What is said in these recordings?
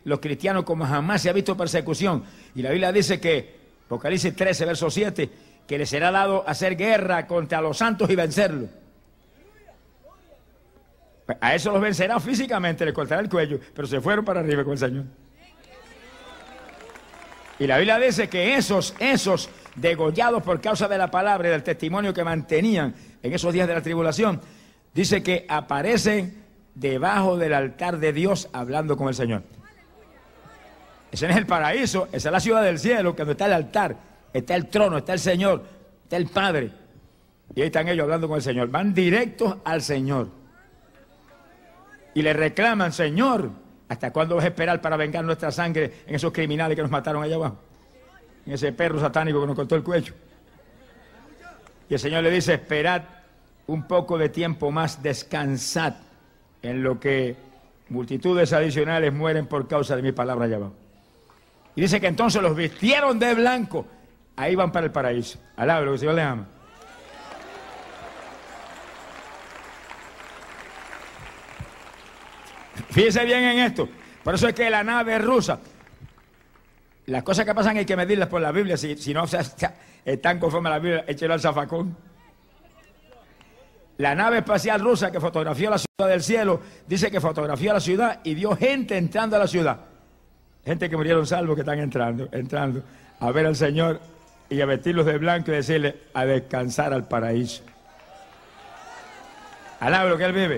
los cristianos como jamás se ha visto persecución. Y la Biblia dice que, Apocalipsis 13, verso 7, que les será dado hacer guerra contra los santos y vencerlos. A eso los vencerá físicamente, les cortará el cuello, pero se fueron para arriba con el Señor. Y la Biblia dice que esos degollados por causa de la palabra y del testimonio que mantenían en esos días de la tribulación, dice que aparecen debajo del altar de Dios hablando con el Señor. Ese no es el paraíso, esa es la ciudad del cielo, cuando está el altar, está el trono, está el Señor, está el Padre. Y ahí están ellos hablando con el Señor. Van directos al Señor. Y le reclaman, Señor, ¿hasta cuándo vas a esperar para vengar nuestra sangre en esos criminales que nos mataron allá abajo? En ese perro satánico que nos cortó el cuello. Y el Señor le dice, esperad un poco de tiempo más, descansad en lo que multitudes adicionales mueren por causa de mi palabra allá abajo. Y dice que entonces los vistieron de blanco. Ahí van para el paraíso. Alabe lo que el Señor les ama. Fíjese bien en esto. Por eso es que la nave rusa, las cosas que pasan hay que medirlas por la Biblia. Si no están conforme a la Biblia, échelo al zafacón. La nave espacial rusa que fotografió la ciudad del cielo, dice que fotografió la ciudad y vio gente entrando a la ciudad. Gente que murieron salvos que están entrando a ver al Señor y a vestirlos de blanco y decirle a descansar al paraíso. Alabe lo que Él vive.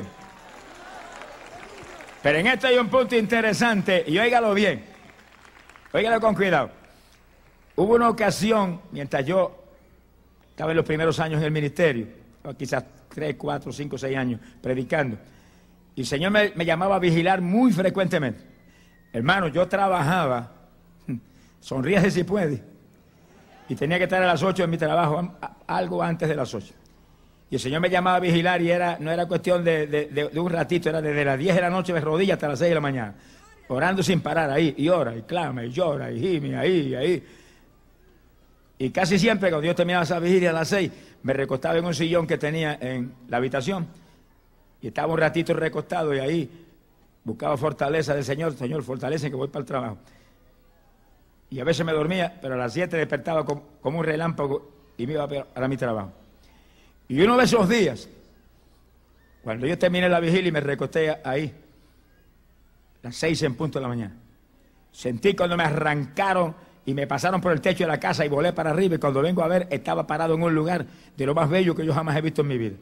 Pero en esto hay un punto interesante y óigalo bien, óigalo con cuidado. Hubo una ocasión, mientras yo estaba en los primeros años en el ministerio, quizás 3, 4, 5, 6 años predicando, y el Señor me llamaba a vigilar muy frecuentemente. Hermano, yo trabajaba, sonríase si puede, y tenía que estar a las 8 en mi trabajo, algo antes de las 8. Y el Señor me llamaba a vigilar y no era cuestión de un ratito, era desde las 10 de la noche de rodillas hasta las 6 de la mañana. Orando sin parar ahí, y ora, y clama, y llora, y gime, ahí. Y casi siempre cuando Dios terminaba esa vigilia a las 6, me recostaba en un sillón que tenía en la habitación. Y estaba un ratito recostado y ahí buscaba fortaleza del Señor. Señor, fortalece que voy para el trabajo. Y a veces me dormía, pero a las 7 despertaba como un relámpago y me iba para mi trabajo. Y uno de esos días, cuando yo terminé la vigilia y me recosté ahí, las 6 en punto de la mañana, sentí cuando me arrancaron y me pasaron por el techo de la casa y volé para arriba, y cuando vengo a ver, estaba parado en un lugar de lo más bello que yo jamás he visto en mi vida.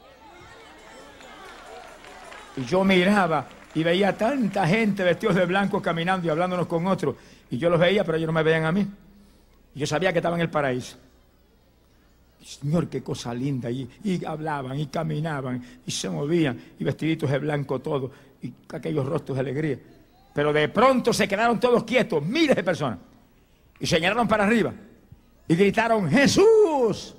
Y yo miraba y veía tanta gente vestidos de blanco caminando y hablándonos con otros, y yo los veía, pero ellos no me veían a mí. Y yo sabía que estaba en el paraíso. Señor, qué cosa linda, y hablaban, y caminaban, y se movían, y vestiditos de blanco todos, y aquellos rostros de alegría. Pero de pronto se quedaron todos quietos, miles de personas, y señalaron para arriba, y gritaron, ¡Jesús!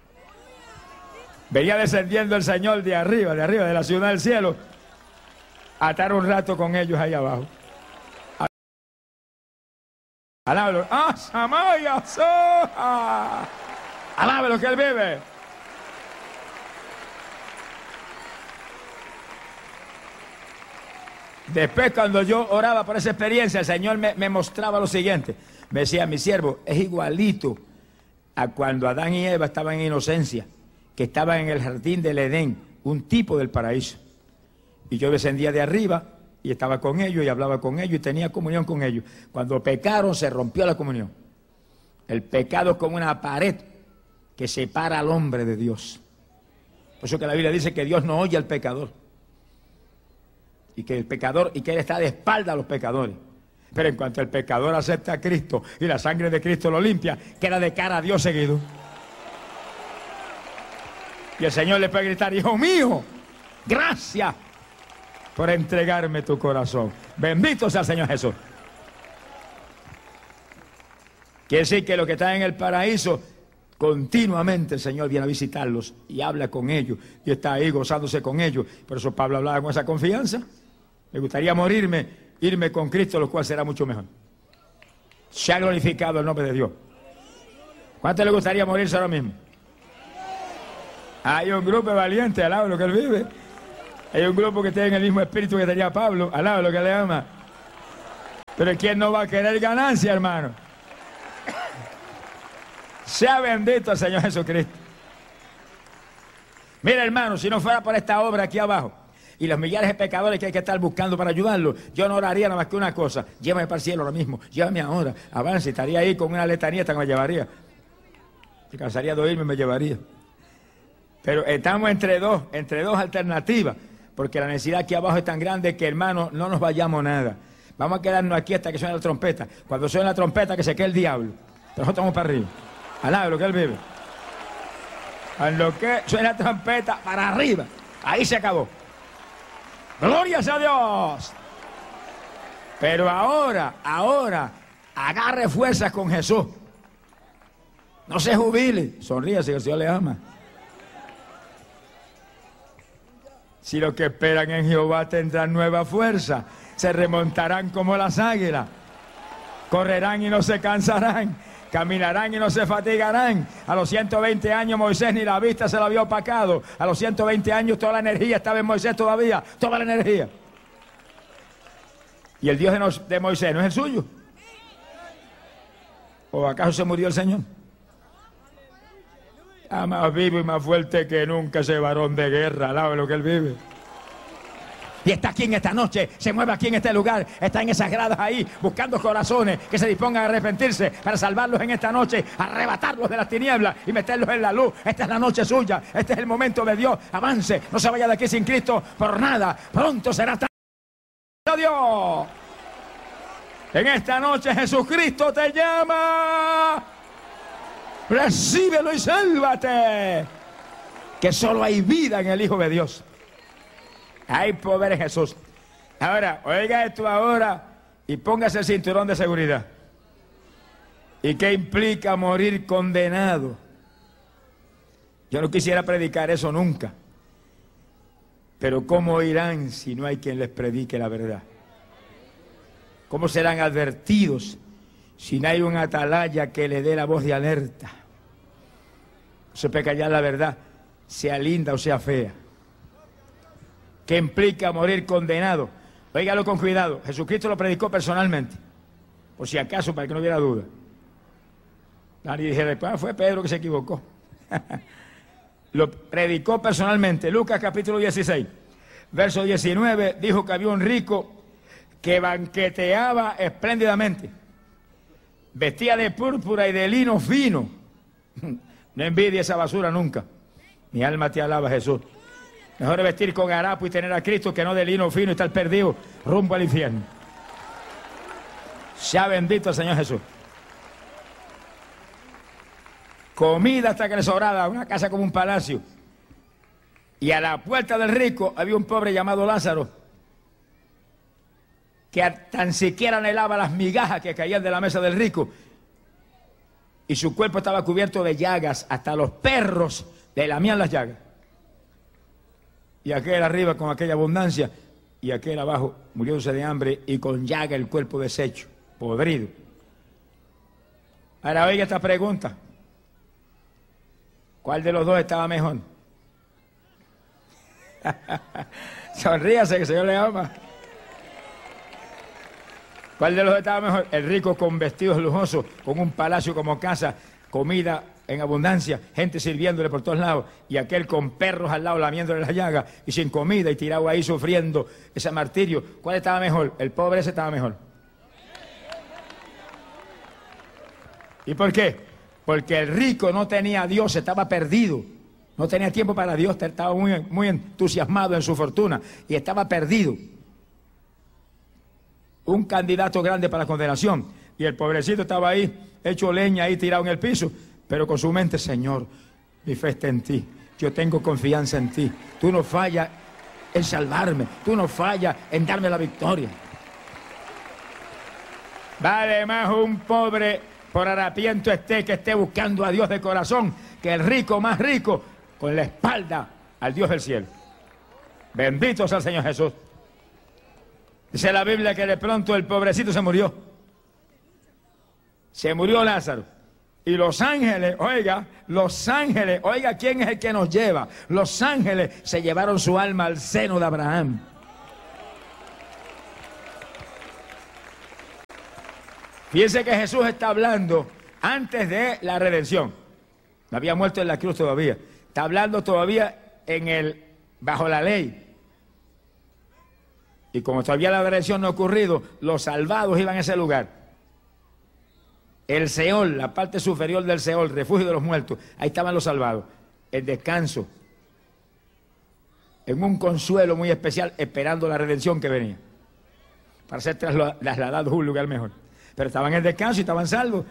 Venía descendiendo el Señor de arriba, de la ciudad del cielo, a estar un rato con ellos ahí abajo. Alábalo. ¡Ah, Samaya! ¡Soja! Alabe lo que Él vive. Después, cuando yo oraba por esa experiencia, el Señor me mostraba lo siguiente. Me decía, mi siervo, es igualito a cuando Adán y Eva estaban en inocencia, que estaban en el jardín del Edén, un tipo del paraíso. Y yo descendía de arriba y estaba con ellos y hablaba con ellos y tenía comunión con ellos. Cuando pecaron, se rompió la comunión. El pecado es como una pared que separa al hombre de Dios. Por eso que la Biblia dice que Dios no oye al pecador. Y que el pecador, y que Él está de espalda a los pecadores. Pero en cuanto el pecador acepta a Cristo y la sangre de Cristo lo limpia, queda de cara a Dios seguido. Y el Señor le puede gritar, hijo mío, gracias por entregarme tu corazón. Bendito sea el Señor Jesús. Quiere decir que los que están en el paraíso, continuamente el Señor viene a visitarlos y habla con ellos y está ahí gozándose con ellos. Por eso Pablo hablaba con esa confianza. Me gustaría morirme, irme con Cristo, lo cual será mucho mejor. Se ha glorificado el nombre de Dios. ¿Cuánto le gustaría morirse ahora mismo? Hay un grupo de valientes, alaba lo que Él vive. Hay un grupo que tiene el mismo espíritu que tenía Pablo, alaba lo que le ama. Pero ¿quién no va a querer ganancia, hermano? Sea bendito el Señor Jesucristo. Mira, hermano, si no fuera por esta obra aquí abajo y los millares de pecadores que hay que estar buscando para ayudarlos, yo no oraría nada más que una cosa: llévame para el cielo ahora mismo, llévame ahora, avance. Estaría ahí con una letanía hasta que me llevaría. Si cansaría de oírme, me llevaría. Pero estamos entre dos alternativas, porque la necesidad aquí abajo es tan grande que, hermano, no nos vayamos nada. Vamos a quedarnos aquí hasta que suene la trompeta. Cuando suene la trompeta, que se quede el diablo. Pero nosotros vamos para arriba. Alabe lo que él vive. A lo que suena la trompeta, para arriba. Ahí se acabó. ¡Glorias a Dios! Pero ahora, agarre fuerzas con Jesús. No se jubile. Sonríe si el Señor le ama. Si los que esperan en Jehová tendrán nueva fuerza, se remontarán como las águilas, correrán y no se cansarán, caminarán y no se fatigarán. A los 120 años Moisés ni la vista se lo había opacado. A los 120 años toda la energía estaba en Moisés todavía, toda la energía. ¿Y el Dios de Moisés no es el suyo? ¿O acaso se murió el Señor? Está más vivo y más fuerte que nunca ese varón de guerra, alabe lo que él vive. Y está aquí en esta noche, se mueve aquí en este lugar, está en esas gradas ahí, buscando corazones que se dispongan a arrepentirse para salvarlos en esta noche, arrebatarlos de las tinieblas y meterlos en la luz. Esta es la noche suya, este es el momento de Dios. Avance, no se vaya de aquí sin Cristo por nada. Pronto será tarde. Dios, en esta noche Jesucristo te llama. Recíbelo y sálvate. Que solo hay vida en el Hijo de Dios. Hay poder en Jesús. Ahora, oiga esto ahora y póngase el cinturón de seguridad. ¿Y qué implica morir condenado? Yo no quisiera predicar eso nunca. Pero ¿cómo irán si no hay quien les predique la verdad? ¿Cómo serán advertidos si no hay un atalaya que le dé la voz de alerta? No se puede callar la verdad, sea linda o sea fea. ¿Qué implica morir condenado? Óigalo con cuidado. Jesucristo lo predicó personalmente, por si acaso, para que no hubiera duda. Nadie dijera, pues fue Pedro que se equivocó. Lo predicó personalmente. Lucas capítulo 16, verso 19, dijo que había un rico que banqueteaba espléndidamente. Vestía de púrpura y de lino fino. No envidie esa basura nunca. Mi alma te alaba, Jesús. Mejor es vestir con harapo y tener a Cristo que no de lino fino y estar perdido rumbo al infierno. Sea bendito el Señor Jesús. Comida hasta que le sobraba, una casa como un palacio. Y a la puerta del rico había un pobre llamado Lázaro, que tan siquiera anhelaba las migajas que caían de la mesa del rico. Y su cuerpo estaba cubierto de llagas, hasta los perros le lamían las llagas. Y aquel arriba con aquella abundancia, y aquel abajo muriéndose de hambre y con llaga el cuerpo deshecho, podrido. Ahora oiga esta pregunta: ¿cuál de los dos estaba mejor? Sonríase, que el Señor le ama. ¿Cuál de los dos estaba mejor? El rico con vestidos lujosos, con un palacio como casa, comida en abundancia, gente sirviéndole por todos lados, y aquel con perros al lado lamiéndole las llagas y sin comida y tirado ahí sufriendo ese martirio. ¿Cuál estaba mejor? El pobre ese estaba mejor. ¿Y por qué? Porque el rico no tenía a Dios, estaba perdido. No tenía tiempo para Dios, estaba muy entusiasmado en su fortuna y estaba perdido. Un candidato grande para la condenación. Y el pobrecito estaba ahí, hecho leña, ahí tirado en el piso, pero con su mente: Señor, mi fe está en ti, yo tengo confianza en ti, tú no fallas en salvarme, tú no fallas en darme la victoria. Vale más un pobre por harapiento que esté buscando a Dios de corazón, que el rico más rico con la espalda al Dios del cielo. Bendito sea el Señor Jesús. Dice la Biblia que de pronto el pobrecito se murió. Se murió Lázaro. Y los ángeles, oiga, ¿quién es el que nos lleva? Los ángeles se llevaron su alma al seno de Abraham. Fíjense que Jesús está hablando antes de la redención. No había muerto en la cruz todavía. Está hablando todavía bajo la ley. Y como todavía la redención no ha ocurrido, los salvados iban a ese lugar. El Seol, la parte superior del Seol, refugio de los muertos, ahí estaban los salvados, en descanso, en un consuelo muy especial, esperando la redención que venía, para ser trasladados a un lugar mejor. Pero estaban en descanso y estaban salvos.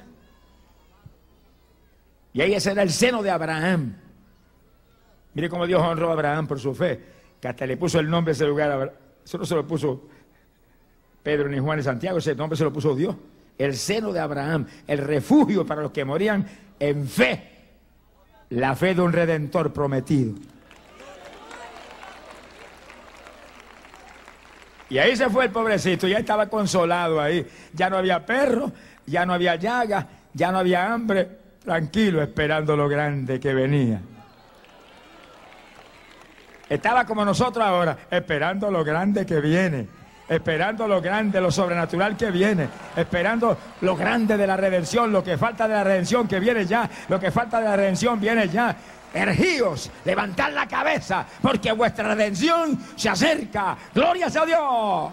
Y ahí ese era el seno de Abraham. Mire cómo Dios honró a Abraham por su fe, que hasta le puso el nombre a ese lugar. Eso no se lo puso Pedro, ni Juan, ni Santiago, ese nombre se lo puso Dios. El seno de Abraham, el refugio para los que morían en fe, la fe de un redentor prometido. Y ahí se fue el pobrecito, ya estaba consolado ahí. Ya no había perro, ya no había llaga, ya no había hambre, tranquilo, esperando lo grande que venía. Estaba como nosotros ahora, esperando lo grande que viene, esperando lo grande, lo sobrenatural que viene, esperando lo grande de la redención, lo que falta de la redención que viene ya, lo que falta de la redención viene ya. Ergíos, levantad la cabeza, porque vuestra redención se acerca. ¡Gloria a Dios!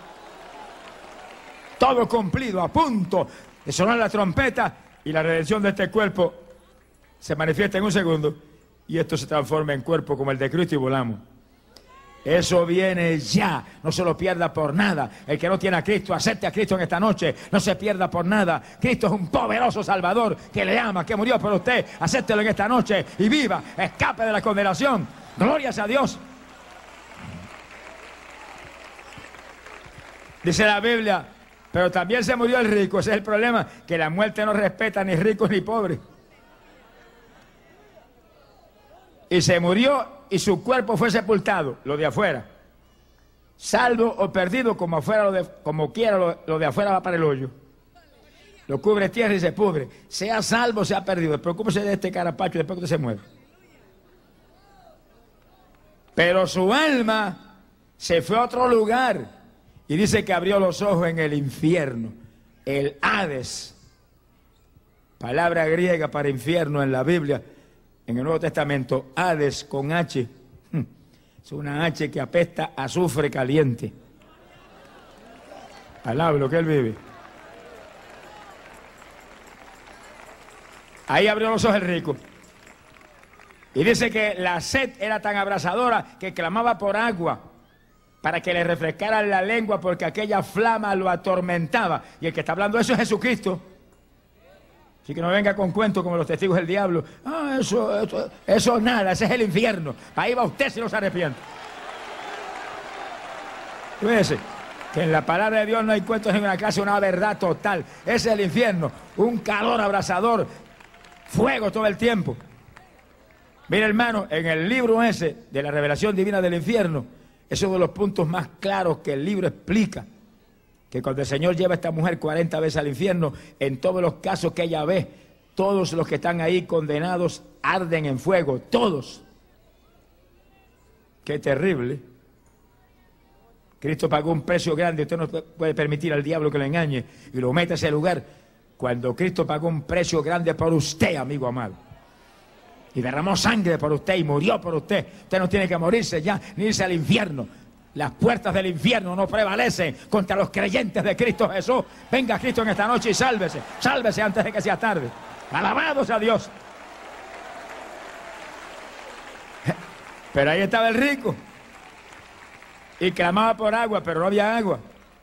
Todo cumplido, a punto de sonar la trompeta, y la redención de este cuerpo se manifiesta en un segundo, y esto se transforma en cuerpo como el de Cristo y volamos. Eso viene ya, no se lo pierda por nada. El que no tiene a Cristo, acepte a Cristo en esta noche, no se pierda por nada. Cristo es un poderoso Salvador que le ama, que murió por usted. Acéptelo en esta noche y viva, escape de la condenación. Glorias a Dios. Dice la Biblia, pero también se murió el rico. Ese es el problema, que la muerte no respeta ni ricos ni pobres. Y se murió y su cuerpo fue sepultado, lo de afuera. Salvo o perdido, como afuera, como quiera, lo de afuera va para el hoyo. Lo cubre tierra y se pudre. Sea salvo, sea perdido. Preocúpese de este carapacho después que usted se muere. Pero su alma se fue a otro lugar. Y dice que abrió los ojos en el infierno. El Hades. Palabra griega para infierno en la Biblia. En el Nuevo Testamento, Hades con H, es una H que apesta a azufre caliente. Alaba lo que él vive. Ahí abrió los ojos el rico. Y dice que la sed era tan abrasadora que clamaba por agua para que le refrescara la lengua, porque aquella flama lo atormentaba. Y el que está hablando de eso es Jesucristo. Así que no venga con cuentos como los testigos del diablo. Ah, eso nada, ese es el infierno. Ahí va usted si no se arrepiente. Fíjese que en la palabra de Dios no hay cuentos en una clase, una verdad total. Ese es el infierno, un calor abrasador, fuego todo el tiempo. Mira, hermano, en el libro ese de la revelación divina del infierno, ese es uno de los puntos más claros que el libro explica. Que cuando el Señor lleva a esta mujer 40 veces al infierno, en todos los casos que ella ve, todos los que están ahí condenados arden en fuego, todos. Qué terrible. Cristo pagó un precio grande, usted no puede permitir al diablo que lo engañe y lo meta a ese lugar. Cuando Cristo pagó un precio grande por usted, amigo amado, y derramó sangre por usted y murió por usted, usted no tiene que morirse ya, ni irse al infierno. Las puertas del infierno no prevalecen contra los creyentes de Cristo Jesús. Venga Cristo en esta noche y sálvese. Sálvese antes de que sea tarde. Alabados a Dios. Pero ahí estaba el rico. Y clamaba por agua, pero no había agua.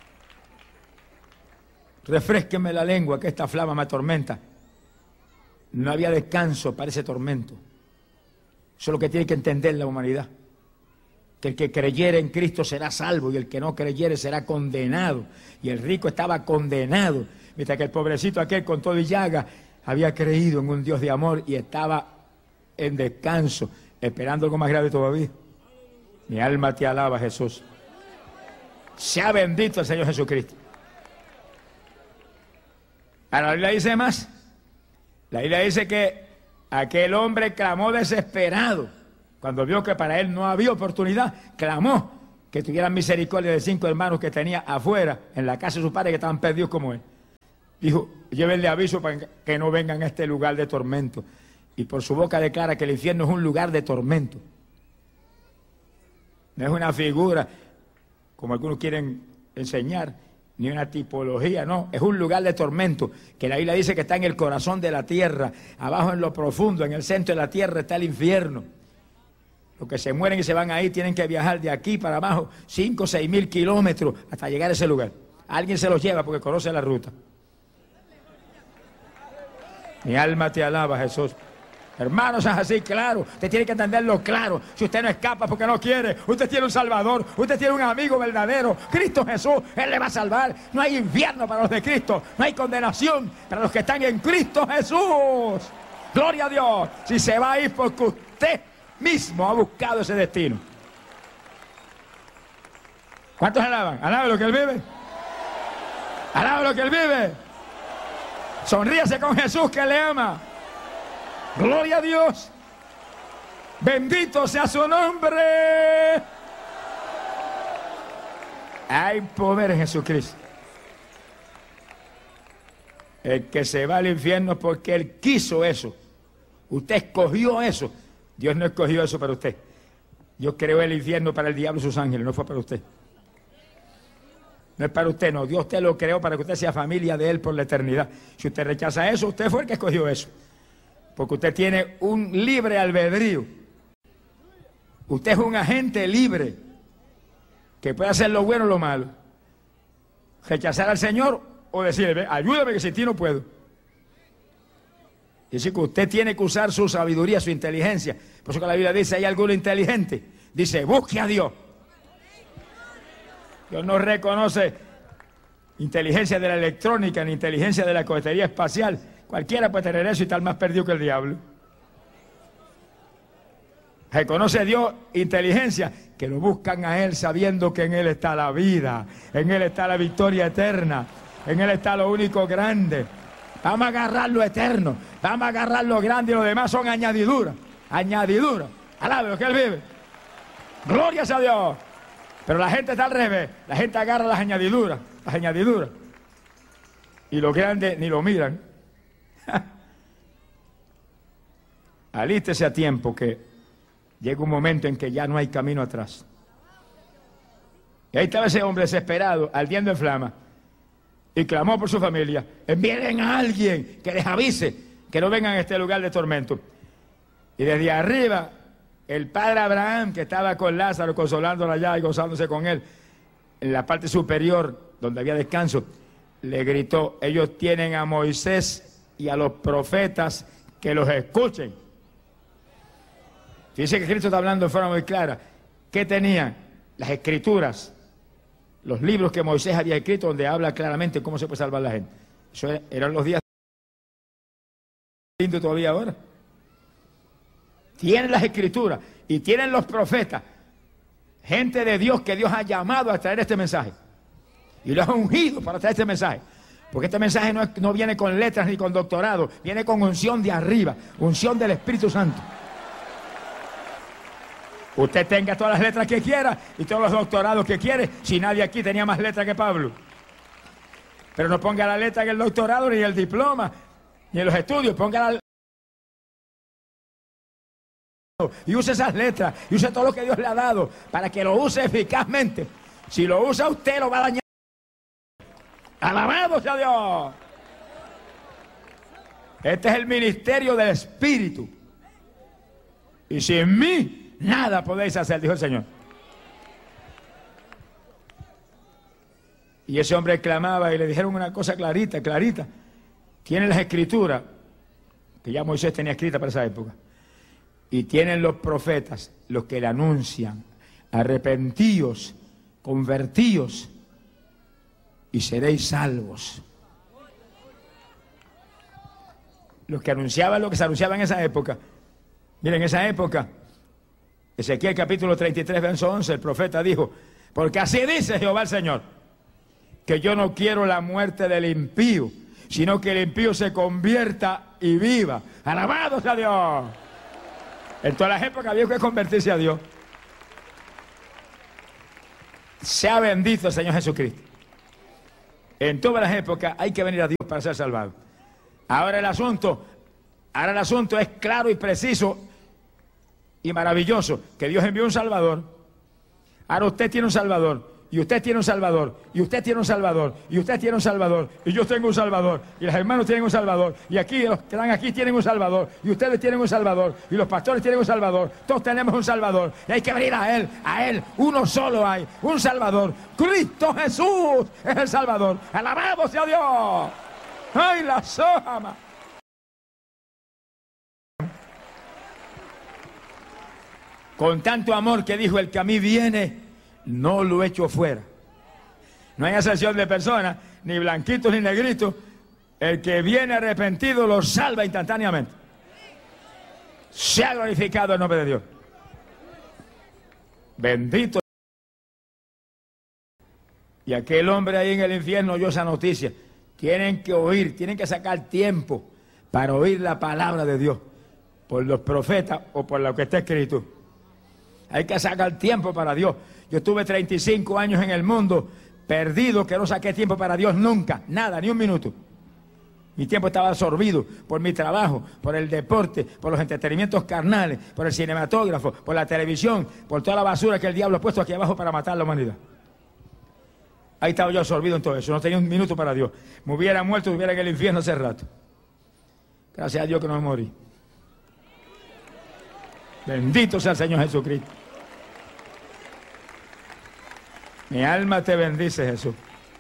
Refrésqueme la lengua, que esta flama me atormenta. No había descanso para ese tormento. Eso es lo que tiene que entender la humanidad. Que el que creyere en Cristo será salvo y el que no creyere será condenado. Y el rico estaba condenado, mientras que el pobrecito aquel con todo y llaga había creído en un Dios de amor y estaba en descanso, esperando algo más grave todavía. Mi alma te alaba, Jesús. Sea bendito el Señor Jesucristo. Ahora la Biblia dice más. La Biblia dice que aquel hombre clamó desesperado. Cuando vio que para él no había oportunidad, clamó que tuvieran misericordia de 5 hermanos que tenía afuera, en la casa de su padre, que estaban perdidos como él. Dijo, llévenle aviso para que no vengan a este lugar de tormento. Y por su boca declara que el infierno es un lugar de tormento. No es una figura, como algunos quieren enseñar, ni una tipología, no. Es un lugar de tormento, que la Biblia dice que está en el corazón de la tierra, abajo en lo profundo, en el centro de la tierra está el infierno. Los que se mueren y se van ahí tienen que viajar de aquí para abajo 5 o 6 mil kilómetros hasta llegar a ese lugar. Alguien se los lleva porque conoce la ruta. Mi alma te alaba, Jesús. Hermanos, es así, claro. Usted tiene que entenderlo claro. Si usted no escapa porque no quiere, usted tiene un Salvador, usted tiene un amigo verdadero, Cristo Jesús, Él le va a salvar. No hay infierno para los de Cristo, no hay condenación para los que están en Cristo Jesús. Gloria a Dios. Si se va a ir porque usted mismo ha buscado ese destino. ¿Cuántos alaban? ¿Alaban lo que Él vive? ¿Alaban lo que Él vive? Sonríase con Jesús que le ama. Gloria a Dios. Bendito sea su nombre. Hay poder en Jesucristo. El que se va al infierno porque Él quiso eso. Usted escogió eso. Dios no escogió eso para usted. Dios creó el infierno para el diablo y sus ángeles, no fue para usted. No es para usted, no. Dios usted lo creó para que usted sea familia de Él por la eternidad. Si usted rechaza eso, usted fue el que escogió eso. Porque usted tiene un libre albedrío. Usted es un agente libre que puede hacer lo bueno o lo malo. Rechazar al Señor o decirle, ayúdame que sin ti no puedo. Y así que usted tiene que usar su sabiduría, su inteligencia. Por eso que la Biblia dice, ¿hay alguno inteligente? Dice, busque a Dios. Dios no reconoce inteligencia de la electrónica ni inteligencia de la cohetería espacial. Cualquiera puede tener eso y estar más perdido que el diablo. Reconoce a Dios inteligencia, que lo buscan a Él sabiendo que en Él está la vida, en Él está la victoria eterna, en Él está lo único grande. Vamos a agarrar lo eterno, vamos a agarrar lo grande y lo demás son añadiduras, añadiduras. Alabe lo que Él vive. Glorias a Dios. Pero la gente está al revés, la gente agarra las añadiduras. Y lo grande ni lo miran. Alístese a tiempo que llega un momento en que ya no hay camino atrás. Y ahí estaba ese hombre desesperado, ardiendo en flama, y clamó por su familia, envíen a alguien que les avise que no vengan a este lugar de tormento. Y desde arriba, el padre Abraham, que estaba con Lázaro, consolándolo allá y gozándose con él, en la parte superior, donde había descanso, le gritó, ellos tienen a Moisés y a los profetas que los escuchen. Dice que Cristo está hablando de forma muy clara. ¿Qué tenían? Las escrituras, los libros que Moisés había escrito, donde habla claramente cómo se puede salvar la gente. Eso eran los días lindos todavía ahora. Tienen las escrituras y tienen los profetas, gente de Dios que Dios ha llamado a traer este mensaje y los ha ungido para traer este mensaje. Porque este mensaje no viene con letras ni con doctorado, viene con unción de arriba, unción del Espíritu Santo. Usted tenga todas las letras que quiera y todos los doctorados que quiere, si nadie aquí tenía más letras que Pablo. Pero no ponga la letra en el doctorado, ni el diploma, ni en los estudios, ponga la... Y use esas letras, y use todo lo que Dios le ha dado, para que lo use eficazmente. Si lo usa usted, lo va a dañar. ¡Alabado sea Dios! Este es el ministerio del Espíritu. Y sin mí, nada podéis hacer, dijo el Señor. Y ese hombre clamaba y le dijeron una cosa clarita, clarita. Tienen las escrituras, que ya Moisés tenía escrita para esa época. Y tienen los profetas, los que le anuncian, arrepentíos, convertíos, y seréis salvos. Los que anunciaban lo que se anunciaba en esa época. Miren, en esa época, Ezequiel capítulo 33, verso 11, el profeta dijo, porque así dice Jehová el Señor, que yo no quiero la muerte del impío, sino que el impío se convierta y viva. ¡Alabado sea Dios! En todas las épocas había que convertirse a Dios. Sea bendito el Señor Jesucristo. En todas las épocas hay que venir a Dios para ser salvado. Ahora el asunto es claro y preciso y maravilloso, que Dios envió un Salvador. Ahora usted tiene un Salvador, y usted tiene un Salvador, y usted tiene un Salvador, y usted tiene un Salvador, y yo tengo un Salvador, y los hermanos tienen un Salvador, y aquí los que están aquí tienen un Salvador, y ustedes tienen un Salvador, y los pastores tienen un Salvador, todos tenemos un Salvador, y hay que venir a Él, uno solo hay, un Salvador, Cristo Jesús es el Salvador, alabado sea Dios. ¡Ay, la soma! Con tanto amor que dijo, el que a mí viene, no lo echo fuera. No hay excepción de personas, ni blanquitos ni negritos. El que viene arrepentido lo salva instantáneamente. Sea glorificado el nombre de Dios. Bendito. Y aquel hombre ahí en el infierno oyó esa noticia. Tienen que oír, tienen que sacar tiempo para oír la palabra de Dios, por los profetas o por lo que está escrito. Hay que sacar tiempo para Dios. Yo estuve 35 años en el mundo, perdido, que no saqué tiempo para Dios nunca, nada, ni un minuto. Mi tiempo estaba absorbido por mi trabajo, por el deporte, por los entretenimientos carnales, por el cinematógrafo, por la televisión, por toda la basura que el diablo ha puesto aquí abajo para matar a la humanidad. Ahí estaba yo absorbido en todo eso, no tenía un minuto para Dios. Me hubiera muerto, estuviera en el infierno hace rato. Gracias a Dios que no me morí. Bendito sea el Señor Jesucristo. Mi alma te bendice, Jesús.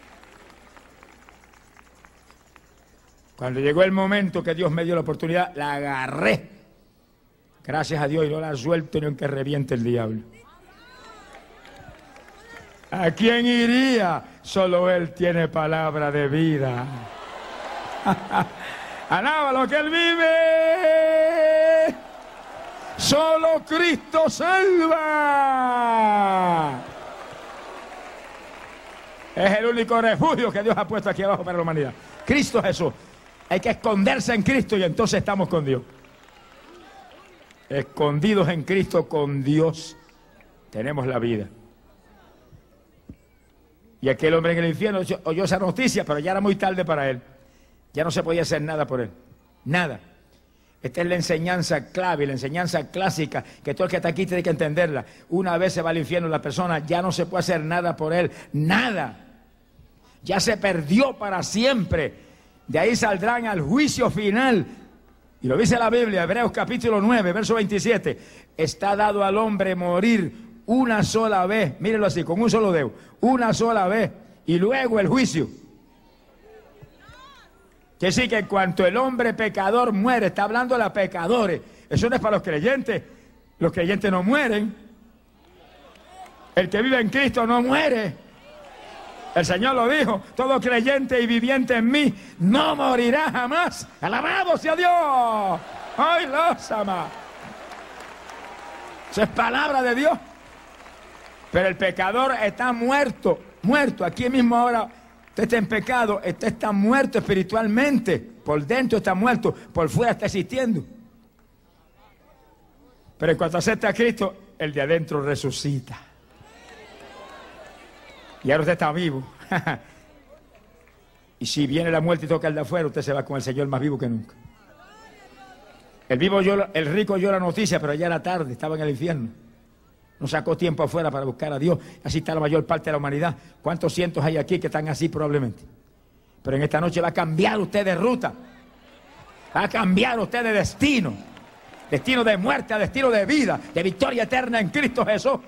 Cuando llegó el momento que Dios me dio la oportunidad, la agarré. Gracias a Dios, y no la suelto ni aunque reviente el diablo. ¿A quién iría? Solo Él tiene palabra de vida. Alaba lo que Él vive. Solo Cristo salva. Es el único refugio que Dios ha puesto aquí abajo para la humanidad. Cristo Jesús. Hay que esconderse en Cristo y entonces estamos con Dios. Escondidos en Cristo con Dios, tenemos la vida. Y aquel hombre en el infierno oyó esa noticia, pero ya era muy tarde para él. Ya no se podía hacer nada por él. Nada. Esta es la enseñanza clave, la enseñanza clásica, que todo el que está aquí tiene que entenderla. Una vez se va al infierno la persona, ya no se puede hacer nada por él. Nada. Ya se perdió para siempre. De ahí saldrán al juicio final. Y lo dice la Biblia, Hebreos capítulo 9, verso 27. Está dado al hombre morir una sola vez, mírenlo así, con un solo dedo, una sola vez, y luego el juicio. Que sí, que en cuanto el hombre pecador muere, está hablando de los pecadores, eso no es para los creyentes no mueren, el que vive en Cristo no muere, el Señor lo dijo, todo creyente y viviente en mí no morirá jamás, alabado sea Dios, ¡ay, los ama! Eso es palabra de Dios. Pero el pecador está muerto, aquí mismo ahora, usted está en pecado, usted está muerto espiritualmente, por dentro está muerto, por fuera está existiendo. Pero en cuanto acepta a Cristo, el de adentro resucita. Y ahora usted está vivo. Y si viene la muerte y toca el de afuera, usted se va con el Señor más vivo que nunca. El rico oyó la noticia, pero ya era tarde, estaba en el infierno. No sacó tiempo afuera para buscar a Dios. Así está la mayor parte de la humanidad. ¿Cuántos cientos hay aquí que están así probablemente? Pero en esta noche va a cambiar usted de ruta. Va a cambiar usted de destino. Destino de muerte a destino de vida, de victoria eterna en Cristo Jesús.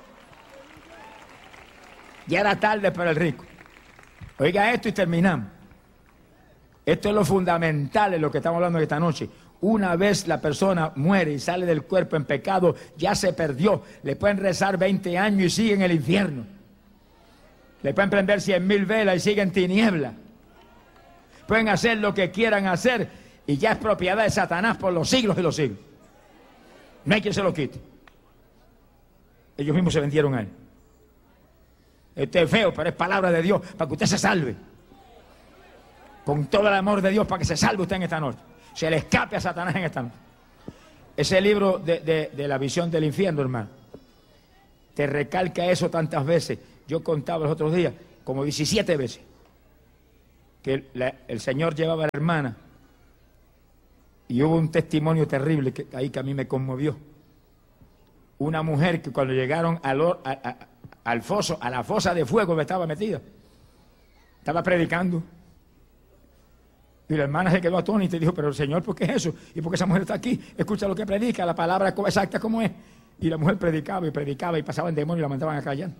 Ya era tarde para el rico. Oiga esto y terminamos. Esto es lo fundamental en lo que estamos hablando esta noche. Una vez la persona muere y sale del cuerpo en pecado, ya se perdió. Le pueden rezar 20 años y sigue en el infierno. Le pueden prender 100.000 velas y sigue en tiniebla. Pueden hacer lo que quieran hacer y ya es propiedad de Satanás por los siglos de los siglos. No hay quien se lo quite. Ellos mismos se vendieron a él. Esto es feo, pero es palabra de Dios para que usted se salve. Con todo el amor de Dios para que se salve usted en esta noche. Se le escape a Satanás en esta noche. Ese libro de la visión del infierno, hermano, te recalca eso tantas veces. Yo contaba los otros días, como 17 veces. que el Señor llevaba a la hermana y hubo un testimonio terrible que a mí me conmovió. Una mujer que cuando llegaron al foso, a la fosa de fuego que estaba metida, estaba predicando. Y la hermana se quedó atónita y dijo, pero Señor, ¿por qué es eso? ¿Y por qué esa mujer está aquí? Escucha lo que predica, la palabra exacta como es. Y la mujer predicaba y pasaban demonios y la mandaban a callar.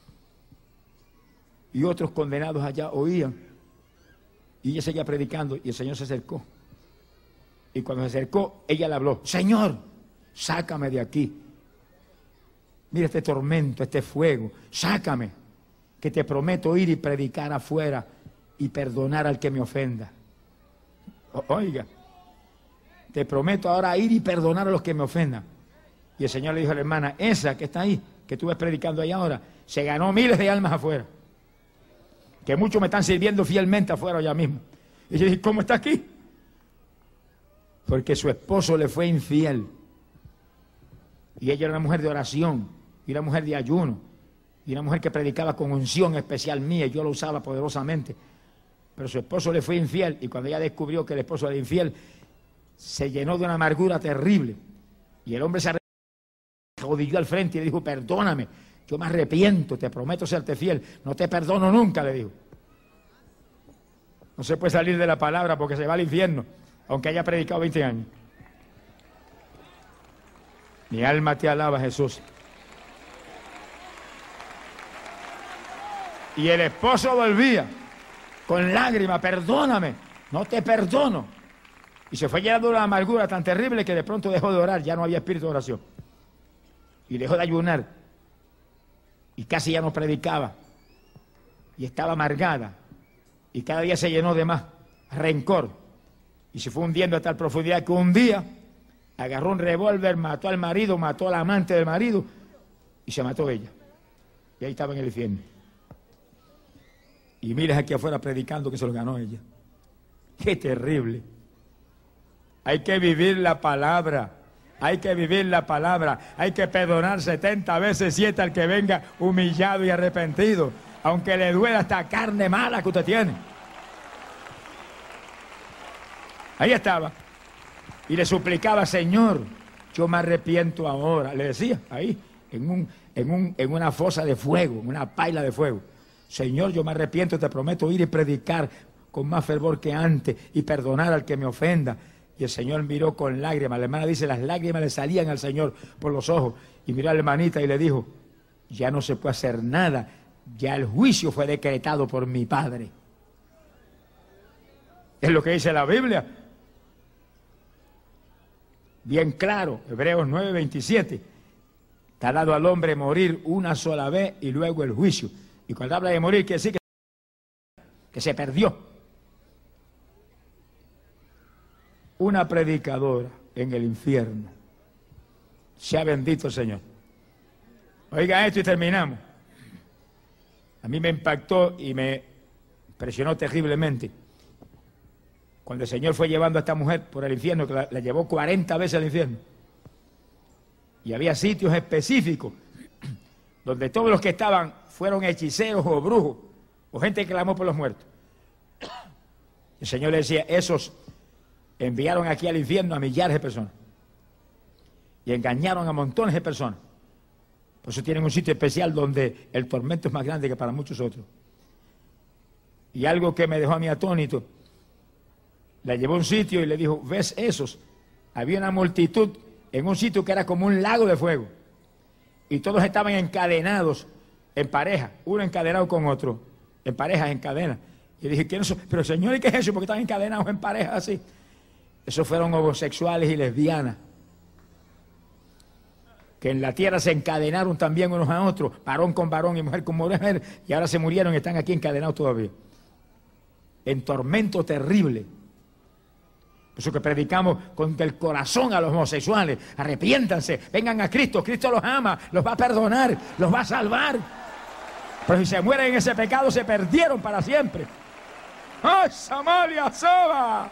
Y otros condenados allá oían. Y ella seguía predicando y el Señor se acercó. Y cuando se acercó, ella le habló, Señor, sácame de aquí. Mira este tormento, este fuego, sácame, que te prometo ir y predicar afuera y perdonar al que me ofenda. Oiga, te prometo ahora ir y perdonar a los que me ofendan. Y el Señor le dijo a la hermana, esa que está ahí, que tú ves predicando ahí ahora, se ganó miles de almas afuera. Que muchos me están sirviendo fielmente afuera ya mismo. Y yo dije, ¿cómo está aquí? Porque su esposo le fue infiel. Y ella era una mujer de oración, y una mujer de ayuno, y una mujer que predicaba con unción especial mía, y yo lo usaba poderosamente. Pero su esposo le fue infiel, y cuando ella descubrió que el esposo era infiel, se llenó de una amargura terrible. Y el hombre se arrodilló al frente y le dijo, perdóname, yo me arrepiento, te prometo serte fiel, no te perdono nunca, le dijo. No se puede salir de la palabra porque se va al infierno, aunque haya predicado 20 años. Mi alma te alaba, Jesús. Y el esposo volvía con lágrimas, perdóname, no te perdono. Y se fue llenando de una amargura tan terrible que de pronto dejó de orar, ya no había espíritu de oración. Y dejó de ayunar. Y casi ya no predicaba. Y estaba amargada. Y cada día se llenó de más rencor. Y se fue hundiendo a tal profundidad que un día agarró un revólver, mató al marido, mató al amante del marido y se mató ella. Y ahí estaba en el infierno. Y miras aquí afuera predicando que se lo ganó ella. ¡Qué terrible! Hay que vivir la palabra. Hay que vivir la palabra. Hay que perdonar 70 veces 7 al que venga humillado y arrepentido, aunque le duela esta carne mala que usted tiene. Ahí estaba. Y le suplicaba, Señor, yo me arrepiento ahora. Le decía, ahí, en una fosa de fuego, en una paila de fuego. Señor, yo me arrepiento, te prometo ir y predicar con más fervor que antes y perdonar al que me ofenda. Y el Señor miró con lágrimas. La hermana dice, las lágrimas le salían al Señor por los ojos. Y miró a la hermanita y le dijo, ya no se puede hacer nada. Ya el juicio fue decretado por mi Padre. Es lo que dice la Biblia. Bien claro, Hebreos 9:27. Está dado al hombre morir una sola vez y luego el juicio. Y cuando habla de morir quiere decir que se perdió. Una predicadora en el infierno. Sea bendito el Señor. Oiga esto y terminamos. A mí me impactó y me impresionó terriblemente cuando el Señor fue llevando a esta mujer por el infierno, que la llevó 40 veces al infierno. Y había sitios específicos donde todos los que estaban fueron hechiceros o brujos o gente que clamó por los muertos. El Señor le decía, esos enviaron aquí al infierno a millares de personas y engañaron a montones de personas. Por eso tienen un sitio especial donde el tormento es más grande que para muchos otros. Y algo que me dejó a mí atónito, la llevó a un sitio y le dijo, ¿ves esos? Había una multitud en un sitio que era como un lago de fuego. Y todos estaban encadenados en pareja, uno encadenado con otro, en parejas, en cadenas. Y dije, ¿quiénes son? Pero Señor, ¿y qué es eso? ¿Por qué están encadenados en parejas así? Esos fueron homosexuales y lesbianas, que en la tierra se encadenaron también unos a otros, varón con varón y mujer con mujer, y ahora se murieron y están aquí encadenados todavía. En tormento terrible. Por eso que predicamos con el corazón a los homosexuales. Arrepiéntanse, vengan a Cristo. Cristo los ama, los va a perdonar, los va a salvar. Pero si se mueren en ese pecado, se perdieron para siempre. ¡Ay, Samaria, Soba!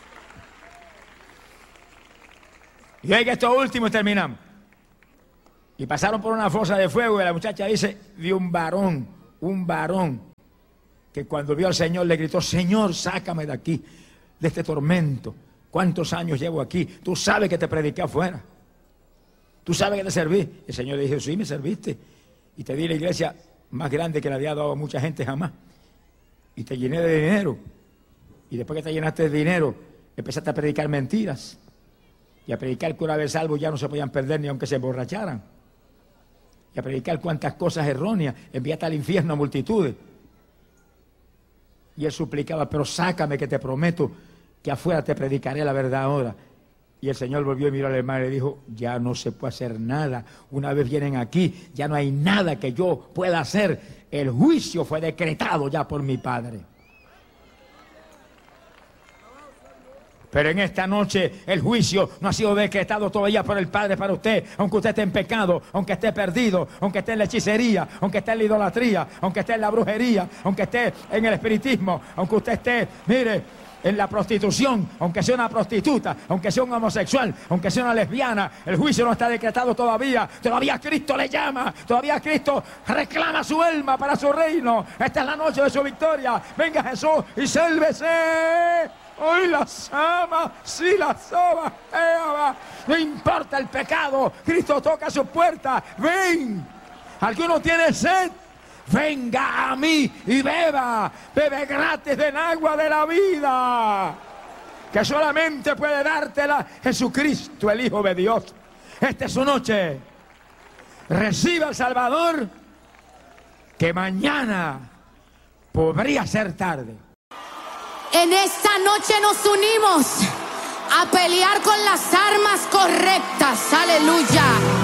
Y oiga esto último y terminamos. Y pasaron por una fosa de fuego y la muchacha dice, vi un varón, que cuando vio al Señor le gritó, Señor, sácame de aquí, de este tormento. ¿Cuántos años llevo aquí? Tú sabes que te prediqué afuera. Tú sabes que te serví. El Señor le dijo, sí, me serviste. Y te di la iglesia más grande que le había dado a mucha gente jamás. Y te llené de dinero. Y después que te llenaste de dinero, empezaste a predicar mentiras. Y a predicar que una vez salvos ya no se podían perder ni aunque se emborracharan. Y a predicar cuantas cosas erróneas. Enviaste al infierno a multitudes. Y él suplicaba, pero sácame que te prometo que afuera te predicaré la verdad ahora. Y el Señor volvió y miró al hermano y le dijo, ya no se puede hacer nada. Una vez vienen aquí, ya no hay nada que yo pueda hacer. El juicio fue decretado ya por mi Padre. Pero en esta noche el juicio no ha sido decretado todavía por el Padre para usted. Aunque usted esté en pecado, aunque esté perdido, aunque esté en la hechicería, aunque esté en la idolatría, aunque esté en la brujería, aunque esté en el espiritismo, aunque usted esté, mire, en la prostitución, aunque sea una prostituta, aunque sea un homosexual, aunque sea una lesbiana, el juicio no está decretado todavía. Todavía Cristo le llama, todavía Cristo reclama su alma para su reino. Esta es la noche de su victoria. Venga Jesús y sálvese. Hoy las ama, sí las ama. No importa el pecado, Cristo toca su puerta. Ven, alguno tiene sed. Venga a mí y beba, bebe gratis del agua de la vida, que solamente puede dártela Jesucristo, el Hijo de Dios. Esta es su noche. Reciba al Salvador, que mañana podría ser tarde. En esta noche nos unimos a pelear con las armas correctas. Aleluya.